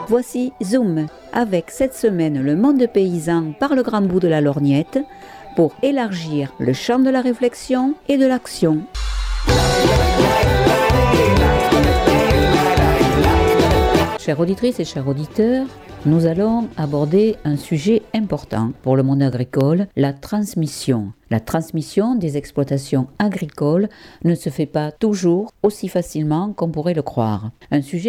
Voici Zoom, avec cette semaine le monde paysan par le grand bout de la lorgnette, pour élargir le champ de la réflexion et de l'action. Chères auditrices et chers auditeurs, nous allons aborder un sujet important pour le monde agricole, la transmission. La transmission des exploitations agricoles ne se fait pas toujours aussi facilement qu'on pourrait le croire. Un sujet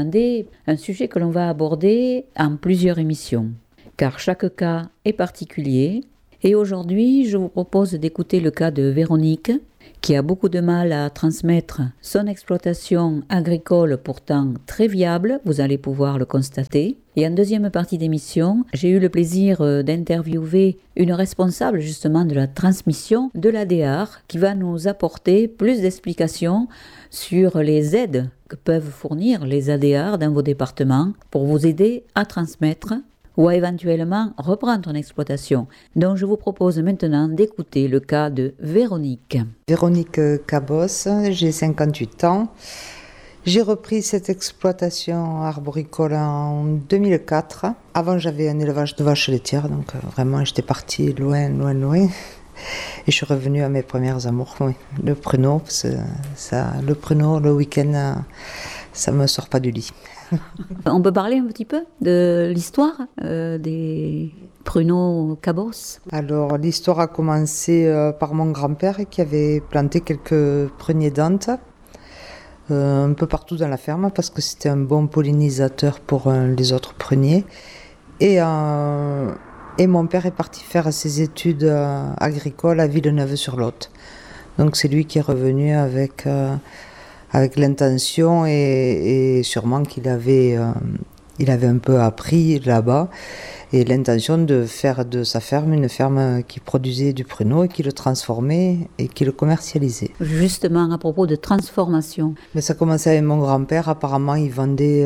que l'on va aborder en plusieurs émissions, car chaque cas est particulier. Et aujourd'hui, je vous propose d'écouter le cas de Véronique, qui a beaucoup de mal à transmettre son exploitation agricole pourtant très viable, vous allez pouvoir le constater. Et en deuxième partie d'émission, j'ai eu le plaisir d'interviewer une responsable justement de la transmission de l'ADAR qui va nous apporter plus d'explications sur les aides que peuvent fournir les ADAR dans vos départements pour vous aider à transmettre ou à éventuellement reprendre une exploitation. Donc je vous propose maintenant d'écouter le cas de Véronique. Véronique Cabos, j'ai 58 ans. J'ai repris cette exploitation arboricole en 2004. Avant, j'avais un élevage de vaches laitières, donc vraiment j'étais partie loin. Et je suis revenue à mes premières amours, oui. Le pruneau, le pruneau, le week-end, ça me sort pas du lit. On peut parler un petit peu de l'histoire des pruneaux Cabos? Alors, l'histoire a commencé par mon grand-père qui avait planté quelques pruniers d'Ante un peu partout dans la ferme parce que c'était un bon pollinisateur pour les autres pruniers. Et mon père est parti faire ses études agricoles à Villeneuve-sur-Lot. Donc, c'est lui qui est revenu avec l'intention et sûrement qu'il avait un peu appris là-bas et l'intention de faire de sa ferme une ferme qui produisait du pruneau et qui le transformait et qui le commercialisait. Justement, à propos de transformation. Mais ça commençait avec mon grand-père. Apparemment, il vendait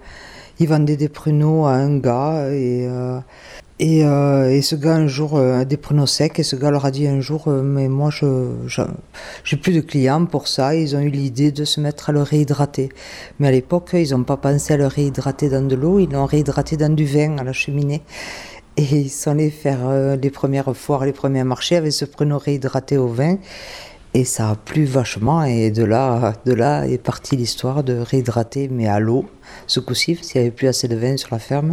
des pruneaux à un gars et ce gars un jour, des pruneaux secs, et ce gars leur a dit un jour, mais moi j'ai plus de clients pour ça. Ils ont eu l'idée de se mettre à le réhydrater. Mais à l'époque, ils n'ont pas pensé à le réhydrater dans de l'eau, ils l'ont réhydraté dans du vin à la cheminée. Et ils sont allés faire les premières foires, les premiers marchés avec ce pruneau réhydraté au vin. Et ça a plu vachement, et de là est partie l'histoire de réhydrater, mais à l'eau, ce coup-ci, s'il n'y avait plus assez de vin sur la ferme.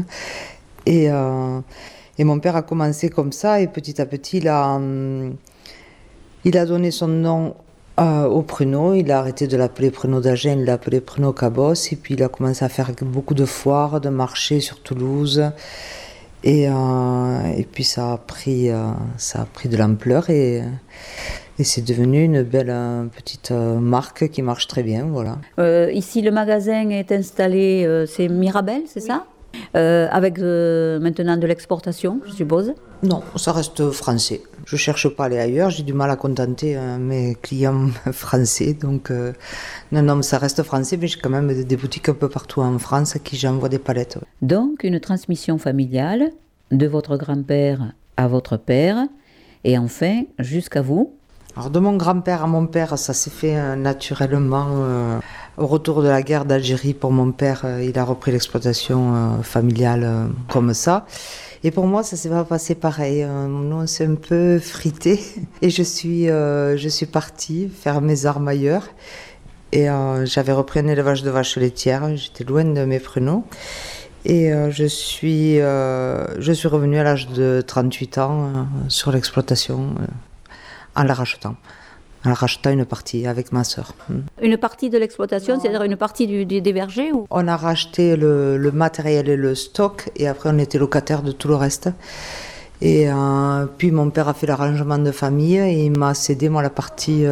Et mon père a commencé comme ça, et petit à petit, il a donné son nom au pruneau. Il a arrêté de l'appeler pruneau d'Agen, il l'a appelé pruneau Cabos, et puis il a commencé à faire beaucoup de foires, de marchés sur Toulouse. Et puis ça a pris de l'ampleur, et c'est devenu une belle petite marque qui marche très bien, voilà. Ici, le magasin est installé, c'est Mirabel, c'est ça? Avec maintenant de l'exportation, je suppose? Non, ça reste français. Je ne cherche pas à aller ailleurs, j'ai du mal à contenter mes clients français. Donc, non, ça reste français, mais j'ai quand même des boutiques un peu partout en France à qui j'envoie des palettes. Donc, une transmission familiale de votre grand-père à votre père, et enfin, jusqu'à vous. Alors, de mon grand-père à mon père, ça s'est fait naturellement. Au retour de la guerre d'Algérie, pour mon père, il a repris l'exploitation familiale comme ça. Et pour moi, ça s'est pas passé pareil. Nous, on s'est un peu frité. Et je suis partie faire mes armes ailleurs. Et j'avais repris un élevage de vaches laitières. J'étais loin de mes pruneaux. Et je suis revenue à l'âge de 38 ans sur l'exploitation en la rachetant. En rachetant une partie avec ma sœur. Une partie de l'exploitation, c'est-à-dire une partie des vergers ou... On a racheté le matériel et le stock, et après on était locataire de tout le reste. Et puis mon père a fait l'arrangement de famille et il m'a cédé moi la partie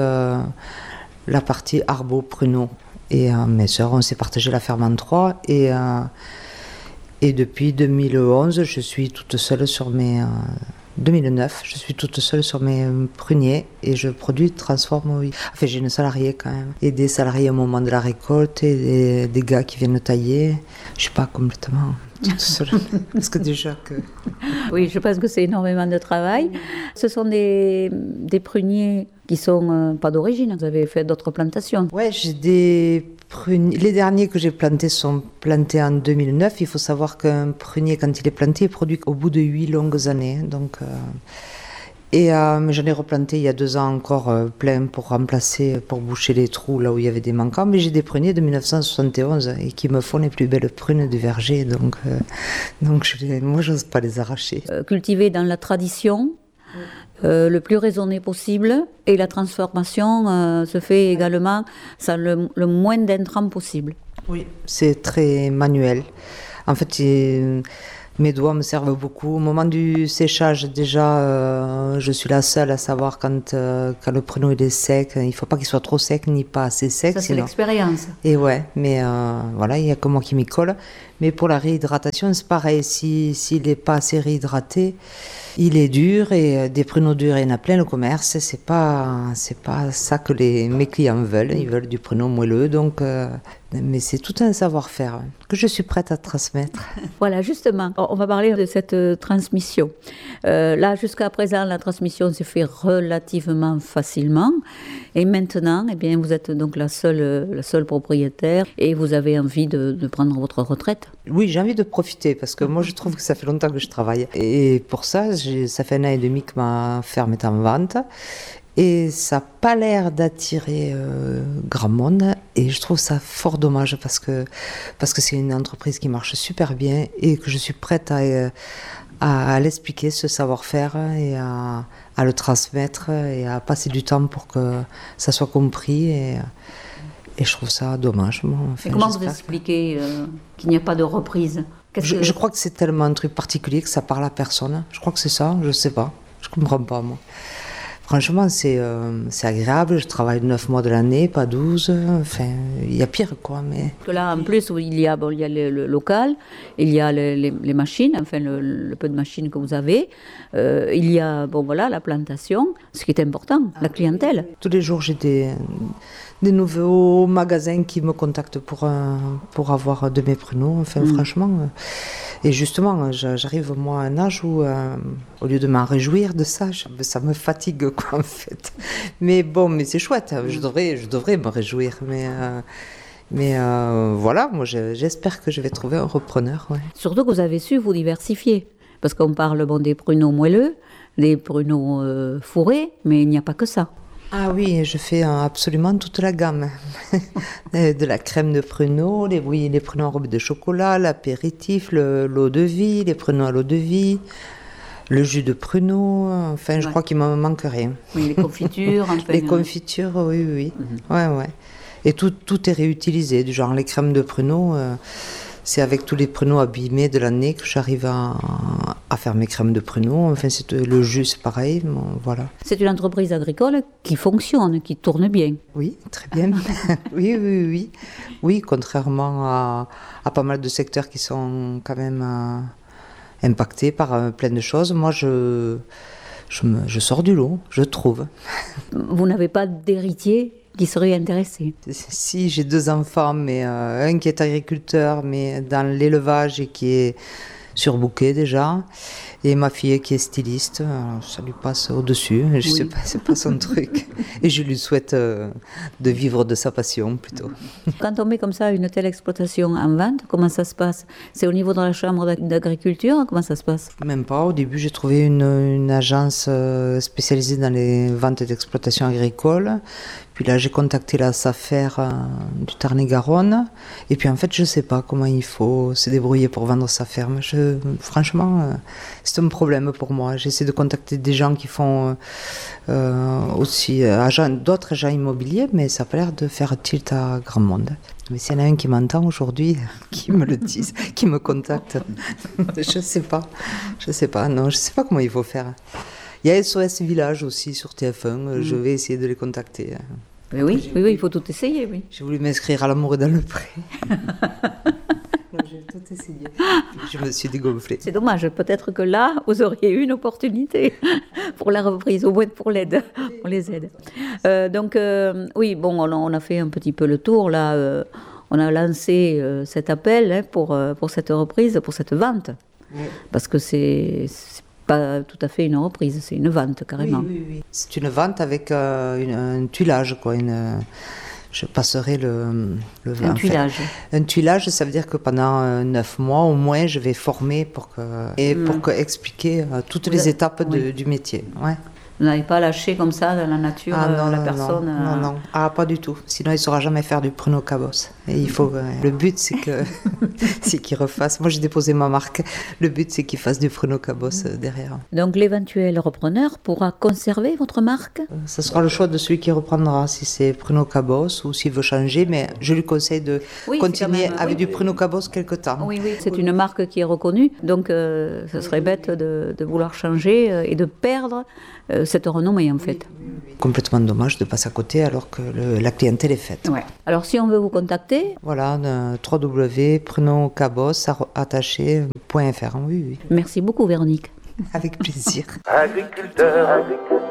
arbo pruneau. Et mes sœurs, on s'est partagé la ferme en 3. Et depuis 2011, je suis toute seule sur mes... 2009, je suis toute seule sur mes pruniers et je produis, transforme, oui. Enfin, j'ai une salariée quand même. Et des salariés au moment de la récolte et des gars qui viennent tailler. Je suis pas complètement toute seule. Parce que déjà que... Oui, je pense que c'est énormément de travail. Ce sont des pruniers qui sont pas d'origine. Vous avez fait d'autres plantations. Ouais, j'ai des les derniers que j'ai plantés sont plantés en 2009. Il faut savoir qu'un prunier, quand il est planté, est produit au bout de 8 longues années. Donc, mais j'en ai replanté il y a 2 ans encore plein pour remplacer, pour boucher les trous là où il y avait des manquants. Mais j'ai des pruniers de 1971 et qui me font les plus belles prunes du verger. Donc moi, j'ose pas les arracher. Cultiver dans la tradition, le plus raisonné possible, et la transformation se fait également sans le moins d'intrants possible. Oui, c'est très manuel. En fait, mes doigts me servent beaucoup. Au moment du séchage, déjà, je suis la seule à savoir quand le pruneau il est sec. Il ne faut pas qu'il soit trop sec ni pas assez sec. Ça, c'est l'expérience. Et ouais, mais voilà, il n'y a que moi qui m'y colle. Mais pour la réhydratation, c'est pareil. S'il n'est pas assez réhydraté, il est dur, et des pruneaux durs, il y en a plein le commerce. C'est pas ça que mes clients veulent. Ils veulent du pruneau moelleux, donc. Mais c'est tout un savoir-faire que je suis prête à transmettre. Voilà, justement, on va parler de cette transmission. Là, jusqu'à présent, la transmission s'est fait relativement facilement. Et maintenant, eh bien, vous êtes donc la seule propriétaire, et vous avez envie de prendre votre retraite. Oui, j'ai envie de profiter, parce que moi, je trouve que ça fait longtemps que je travaille. Et pour ça, ça fait 1 an et demi que ma ferme est en vente. Et ça n'a pas l'air d'attirer grand monde, et je trouve ça fort dommage parce que c'est une entreprise qui marche super bien et que je suis prête à l'expliquer, ce savoir-faire, et à le transmettre et à passer du temps pour que ça soit compris, et je trouve ça dommage. Et comment vous expliquez qu'il n'y a pas de reprise? Je crois que c'est tellement un truc particulier que ça parle à personne. Je crois que c'est ça, je ne sais pas, je ne comprends pas moi. Franchement, c'est agréable. Je travaille 9 mois de l'année, pas 12. Enfin, il y a pire, quoi. Mais là, en plus, il y a le local, il y a les machines, enfin le peu de machines que vous avez. Il y a la plantation, ce qui est important, la clientèle. Tous les jours, j'ai des nouveaux magasins qui me contactent pour avoir de mes pruneaux. Enfin, franchement. Et justement, j'arrive moi à un âge où, au lieu de m'en réjouir de ça, ça me fatigue, quoi, en fait. Mais bon, mais c'est chouette. Je devrais me réjouir. Mais voilà, moi, j'espère que je vais trouver un repreneur. Ouais. Surtout que vous avez su vous diversifier. Parce qu'on parle des pruneaux moelleux, des pruneaux fourrés, mais il n'y a pas que ça. Ah oui, je fais absolument toute la gamme. De la crème de pruneaux, les pruneaux enrobés de chocolat, l'apéritif, l'eau de vie, les pruneaux à l'eau de vie, le jus de pruneaux. Enfin, je crois qu'il ne me manque rien. Oui, les confitures. Les confitures, oui. Mm-hmm. Ouais. Et tout est réutilisé. Du genre les crèmes de pruneaux, c'est avec tous les pruneaux abîmés de l'année que j'arrive à faire mes crèmes de pruneaux. Enfin, le jus, c'est pareil. Bon, voilà. C'est une entreprise agricole qui fonctionne, qui tourne bien. Oui, très bien. Oui. Oui, contrairement à pas mal de secteurs qui sont quand même impactés par plein de choses. Moi, je sors du lot, je trouve. Vous n'avez pas d'héritier qui serait intéressé? Si, j'ai 2 enfants, mais un qui est agriculteur, mais dans l'élevage et qui est surbooké déjà, et ma fille qui est styliste, ça lui passe au-dessus, je sais pas, c'est pas son truc, et je lui souhaite de vivre de sa passion plutôt. Quand on met comme ça une telle exploitation en vente, comment ça se passe? C'est au niveau de la chambre d'agriculture? Comment ça se passe? Même pas, au début j'ai trouvé une agence spécialisée dans les ventes d'exploitation agricole. Puis là, j'ai contacté la SAFER du Tarn-et-Garonne. Et puis en fait, je ne sais pas comment il faut se débrouiller pour vendre sa ferme. Franchement, c'est un problème pour moi. J'essaie de contacter des gens qui font aussi d'autres agents immobiliers, mais ça n'a pas l'air de faire tilt à grand monde. Mais s'il y en a un qui m'entend aujourd'hui, qui me le dise, qui me contacte. Je ne sais pas. Non, je ne sais pas comment il faut faire. Il y a SOS Village aussi sur TF1, je vais essayer de les contacter. Oui, il faut tout essayer, oui. J'ai voulu m'inscrire à L'amour est dans le pré. J'ai tout essayé. Je me suis dégonflée. C'est dommage, peut-être que là, vous auriez eu une opportunité pour la reprise, au moins pour l'aide. On les aide. Oui, bon, on a fait un petit peu le tour, là. On a lancé cet appel pour cette reprise, pour cette vente. Oui. Parce que c'est pas tout à fait une reprise, c'est une vente carrément. Oui. C'est une vente avec un tuilage, quoi. je passerai un tuilage. Un tuilage, ça veut dire que pendant 9 mois au moins, je vais former pour expliquer toutes les étapes du métier. Ouais. Vous n'avez pas lâché comme ça dans la nature la personne Non. Ah, pas du tout. Sinon, il ne saura jamais faire du pruneau cabos. Et il faut, le but, c'est qu'il refasse. Moi, j'ai déposé ma marque. Le but, c'est qu'il fasse du pruneau cabos derrière. Donc, l'éventuel repreneur pourra conserver votre marque ? Ce sera le choix de celui qui reprendra, si c'est pruneau cabos ou s'il veut changer. Mais je lui conseille de continuer avec du pruneau cabos quelque temps. Oui, c'est une marque qui est reconnue. Donc, ce serait bête de vouloir changer et de perdre cette renommée, en fait. Complètement dommage de passer à côté alors que la clientèle est faite. Ouais. Alors, si on veut vous contacter... Voilà, www.prenoncabosattaché.fr. Oui. Merci beaucoup, Véronique. Avec plaisir. Agriculteur.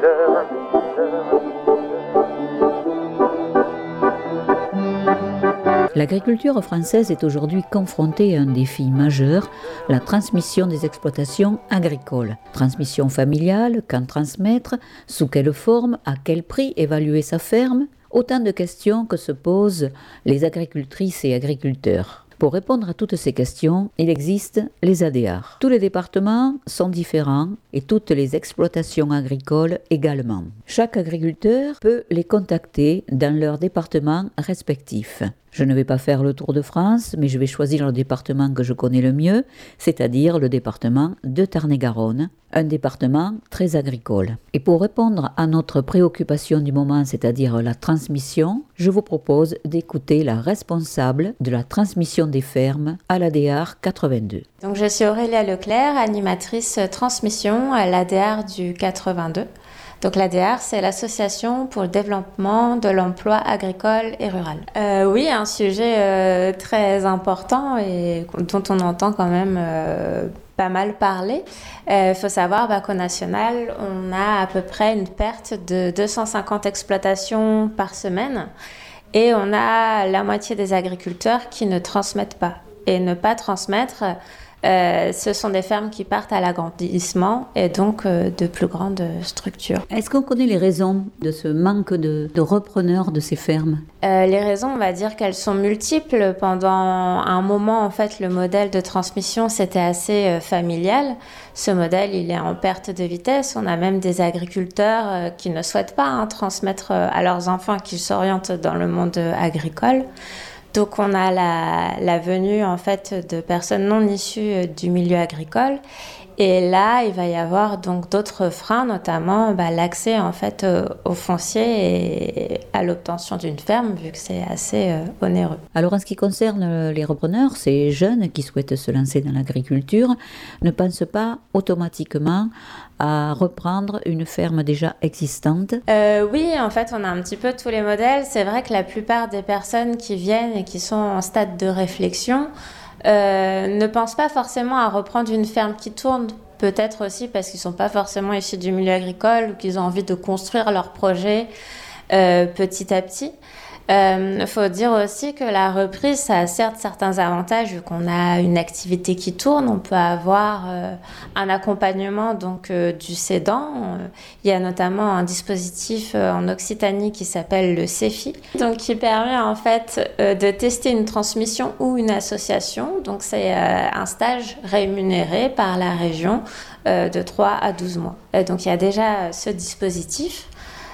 L'agriculture française est aujourd'hui confrontée à un défi majeur, la transmission des exploitations agricoles. Transmission familiale, quand transmettre, sous quelle forme, à quel prix évaluer sa ferme ? Autant de questions que se posent les agricultrices et agriculteurs. Pour répondre à toutes ces questions, il existe les ADR. Tous les départements sont différents et toutes les exploitations agricoles également. Chaque agriculteur peut les contacter dans leur département respectif. Je ne vais pas faire le tour de France, mais je vais choisir le département que je connais le mieux, c'est-à-dire le département de Tarn-et-Garonne, un département très agricole. Et pour répondre à notre préoccupation du moment, c'est-à-dire la transmission, je vous propose d'écouter la responsable de la transmission des fermes à l'ADR 82. Donc je suis Aurélia Leclerc, animatrice transmission à l'ADR du 82. Donc l'ADR, c'est l'Association pour le développement de l'emploi agricole et rural. Oui, un sujet très important et dont on entend quand même pas mal parler. Il faut savoir qu'au national, on a à peu près une perte de 250 exploitations par semaine et on a la moitié des agriculteurs qui ne transmettent pas. Et ne pas transmettre, ce sont des fermes qui partent à l'agrandissement et donc de plus grandes structures. Est-ce qu'on connaît les raisons de ce manque de repreneurs de ces fermes ? Les raisons, on va dire qu'elles sont multiples. Pendant un moment, en fait, le modèle de transmission, c'était assez familial. Ce modèle, il est en perte de vitesse. On a même des agriculteurs qui ne souhaitent pas transmettre à leurs enfants qui s'orientent dans le monde agricole. Donc on a la venue en fait de personnes non issues du milieu agricole et là il va y avoir donc d'autres freins, notamment l'accès en fait au foncier et à l'obtention d'une ferme vu que c'est assez onéreux. Alors en ce qui concerne les repreneurs, ces jeunes qui souhaitent se lancer dans l'agriculture ne pensent pas automatiquement à reprendre une ferme déjà existante? Oui, en fait, on a un petit peu tous les modèles. C'est vrai que la plupart des personnes qui viennent et qui sont en stade de réflexion ne pensent pas forcément à reprendre une ferme qui tourne. Peut-être aussi parce qu'ils ne sont pas forcément issus du milieu agricole ou qu'ils ont envie de construire leur projet petit à petit. Faut dire aussi que la reprise, ça a certes certains avantages vu qu'on a une activité qui tourne. On peut avoir un accompagnement donc du cédant. Il y a notamment un dispositif en Occitanie qui s'appelle le CEFI, donc qui permet en fait de tester une transmission ou une association. Donc c'est un stage rémunéré par la région de 3 à 12 mois. Donc il y a déjà ce dispositif.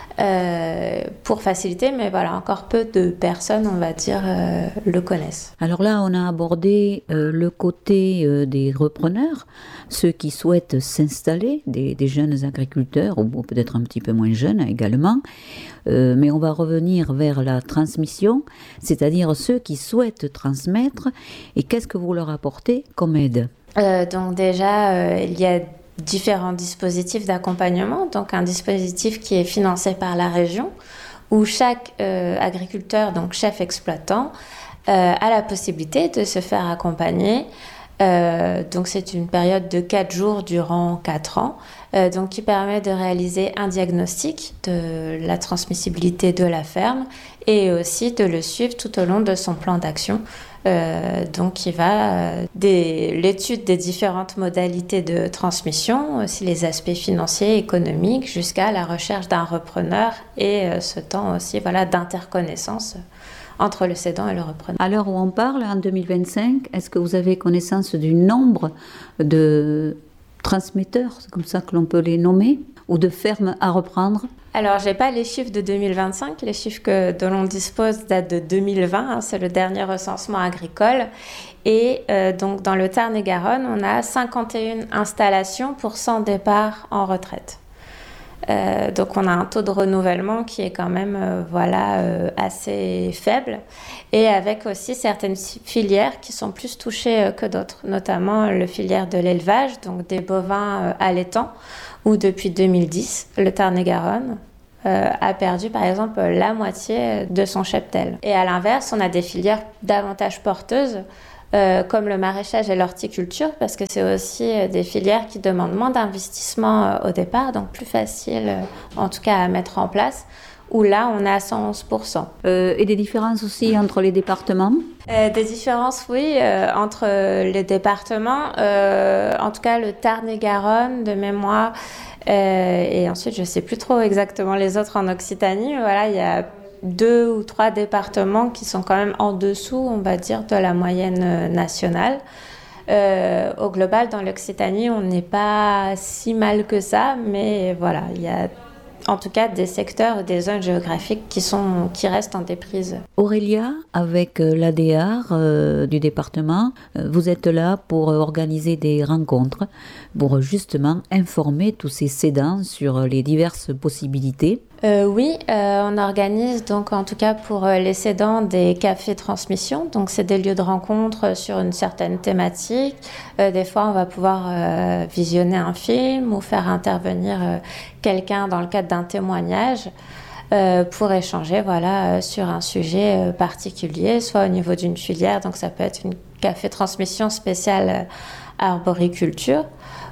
Pour faciliter, mais voilà, encore peu de personnes, on va dire, le connaissent. Alors là, on a abordé le côté des repreneurs, ceux qui souhaitent s'installer, des jeunes agriculteurs, ou peut-être un petit peu moins jeunes également, mais on va revenir vers la transmission, c'est-à-dire ceux qui souhaitent transmettre, et qu'est-ce que vous leur apportez comme aide ? Donc déjà, il y a différents dispositifs d'accompagnement, donc un dispositif qui est financé par la région où chaque agriculteur, donc chef exploitant, a la possibilité de se faire accompagner. Donc c'est une période de 4 jours durant 4 ans, donc qui permet de réaliser un diagnostic de la transmissibilité de la ferme et aussi de le suivre tout au long de son plan d'action. Donc qui va l'étude des différentes modalités de transmission, aussi les aspects financiers, économiques, jusqu'à la recherche d'un repreneur et ce temps aussi d'interconnaissance entre le cédant et le repreneur. À l'heure où on parle, en 2025, est-ce que vous avez connaissance du nombre de transmetteurs, c'est comme ça que l'on peut les nommer, ou de fermes à reprendre? Alors, je n'ai pas les chiffres de 2025. Les chiffres dont l'on dispose datent de 2020. Hein, c'est le dernier recensement agricole. Et donc, dans le Tarn-et-Garonne, on a 51 installations pour 100 départs en retraite. Donc, on a un taux de renouvellement qui est quand même assez faible. Et avec aussi certaines filières qui sont plus touchées que d'autres, notamment le filière de l'élevage, donc des bovins allaitants, où depuis 2010, le Tarn-et-Garonne a perdu par exemple la moitié de son cheptel. Et à l'inverse, on a des filières davantage porteuses, comme le maraîchage et l'horticulture, parce que c'est aussi des filières qui demandent moins d'investissement au départ, donc plus facile en tout cas à mettre en place, où là on est à 111%. Et des différences aussi entre les départements? Des différences, oui, entre les départements. En tout cas, le Tarn-et-Garonne, de mémoire, et ensuite, je ne sais plus trop exactement les autres en Occitanie. Voilà, il y a 2 ou 3 départements qui sont quand même en dessous, on va dire, de la moyenne nationale. Au global, dans l'Occitanie, on n'est pas si mal que ça, mais voilà, il y a en tout cas des secteurs, des zones géographiques qui restent en déprise. Aurélia, avec l'ADR du département, vous êtes là pour organiser des rencontres, pour justement informer tous ces cédants sur les diverses possibilités. Oui, on organise donc en tout cas pour les cédants des cafés transmission. Donc c'est des lieux de rencontre sur une certaine thématique. Des fois on va pouvoir visionner un film ou faire intervenir quelqu'un dans le cadre d'un témoignage pour échanger sur un sujet particulier, soit au niveau d'une filière. Donc ça peut être une café transmission spéciale arboriculture,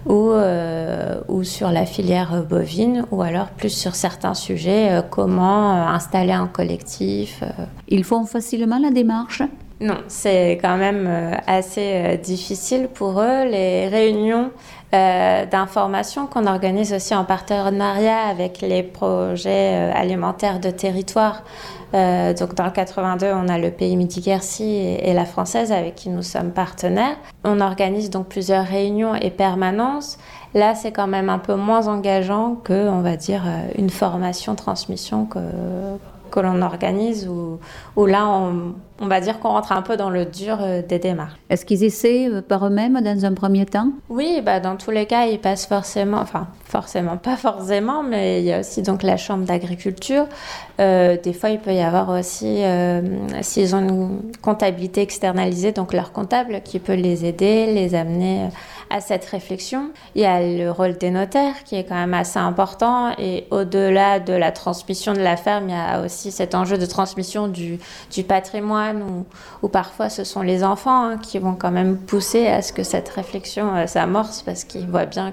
ou sur la filière bovine, ou alors plus sur certains sujets, comment installer un collectif. Ils font facilement la démarche? Non, c'est quand même assez difficile pour eux. Les réunions d'information qu'on organise aussi en partenariat avec les projets alimentaires de territoire. Donc dans le 82, on a le Pays Midi-Quercy et la Française avec qui nous sommes partenaires. On organise donc plusieurs réunions et permanences. Là, c'est quand même un peu moins engageant que, on va dire, une formation transmission que l'on organise, où là, on va dire qu'on rentre un peu dans le dur des démarches. Est-ce qu'ils essaient par eux-mêmes dans un premier temps? Oui, dans tous les cas, ils passent pas forcément, mais il y a aussi donc la chambre d'agriculture. Des fois, il peut y avoir aussi, s'ils ont une comptabilité externalisée, donc leur comptable qui peut les aider, les amener à cette réflexion. Il y a le rôle des notaires qui est quand même assez important, et au-delà de la transmission de la ferme, il y a aussi cet enjeu de transmission du patrimoine, où parfois ce sont les enfants qui vont quand même pousser à ce que cette réflexion s'amorce, parce qu'ils voient bien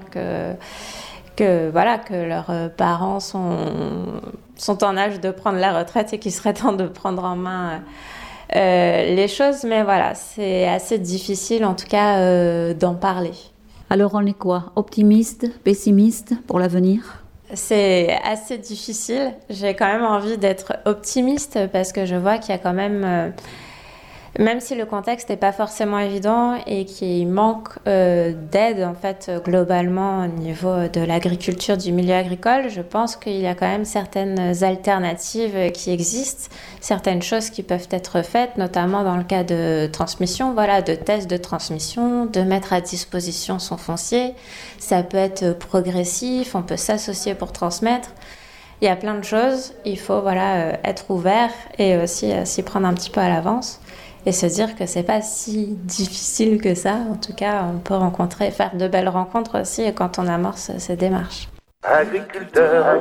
que leurs parents sont en âge de prendre la retraite et qu'il serait temps de prendre en main les choses. Mais voilà, c'est assez difficile en tout cas d'en parler. Alors on est quoi? Optimiste, pessimiste pour l'avenir? C'est assez difficile. J'ai quand même envie d'être optimiste parce que je vois qu'il y a quand même si le contexte n'est pas forcément évident et qu'il manque d'aide en fait globalement au niveau de l'agriculture, du milieu agricole, je pense qu'il y a quand même certaines alternatives qui existent, certaines choses qui peuvent être faites, notamment dans le cas de transmission, de tests de transmission, de mettre à disposition son foncier. Ça peut être progressif, on peut s'associer pour transmettre. Il y a plein de choses, il faut être ouvert et aussi s'y prendre un petit peu à l'avance. Et se dire que c'est pas si difficile que ça. En tout cas, on peut faire de belles rencontres aussi quand on amorce ces démarches. Agriculteur.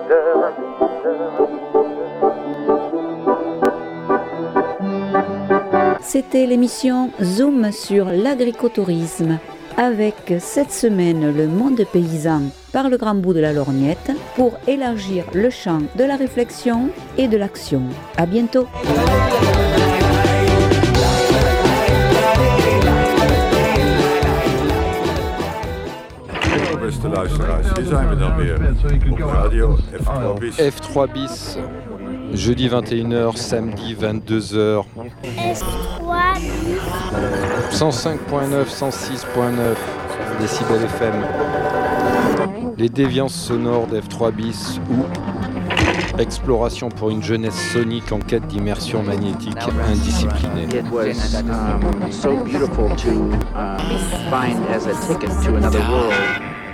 C'était l'émission Zoom sur l'agricotourisme, avec cette semaine le monde paysan par le grand bout de la lorgnette pour élargir le champ de la réflexion et de l'action. À bientôt. Beste luisteraars, hier zijn we dan weer op radio F3 bis. F3 bis. Jeudi 21h, samedi 22h. 105.9, 106.9 décibels FM. Les déviances sonores d'F3 bis ou exploration pour une jeunesse sonique en quête d'immersion magnétique indisciplinée. It was so beautiful to find as a ticket to another world